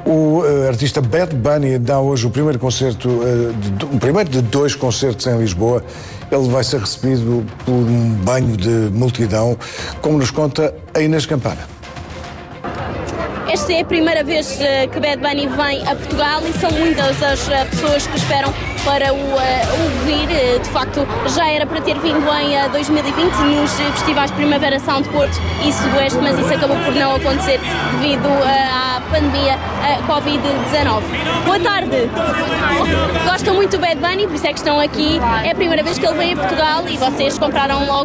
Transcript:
O artista Bad Bunny dá hoje o primeiro concerto, o primeiro de 2 concertos em Lisboa. Ele vai ser recebido por um banho de multidão, como nos conta a Inês Campana. Esta é a primeira vez que Bad Bunny vem a Portugal e são muitas as pessoas que esperam para o ouvir. De facto, já era para ter vindo em 2020 nos festivais Primavera Sound Porto e Sudoeste, mas isso acabou por não acontecer devido à pandemia Covid-19. Boa tarde! Gostam muito do Bad Bunny, por isso é que estão aqui. É a primeira vez que ele vem a Portugal e vocês compraram logo